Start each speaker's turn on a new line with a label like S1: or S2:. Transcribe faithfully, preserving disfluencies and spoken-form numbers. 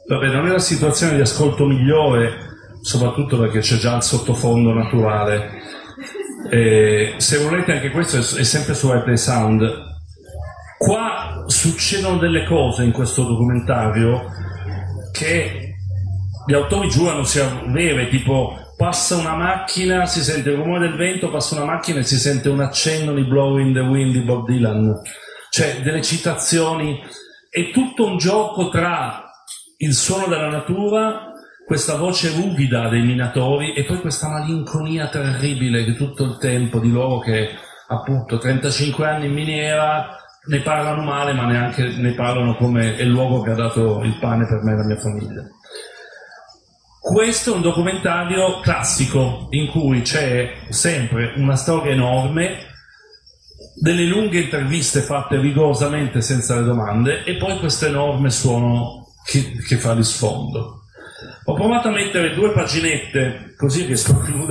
S1: Vabbè, non è la situazione di ascolto migliore, soprattutto perché c'è già il sottofondo naturale. E se volete, anche questo è sempre su Airplay Sound. Qua succedono delle cose in questo documentario che gli autori giurano siano vere, tipo passa una macchina, si sente il rumore del vento, passa una macchina e si sente un accenno di Blowing in the Wind di Bob Dylan, cioè delle citazioni. È tutto un gioco tra il suono della natura, questa voce ruvida dei minatori e poi questa malinconia terribile che tutto il tempo di loro che appunto trentacinque anni in miniera ne parlano male, ma neanche ne parlano come è il luogo che ha dato il pane per me e la mia famiglia. Questo è un documentario classico in cui c'è sempre una storia enorme, delle lunghe interviste fatte rigorosamente senza le domande e poi questo enorme suono che, che fa di sfondo. Ho provato a mettere due paginette così riesco a chiudere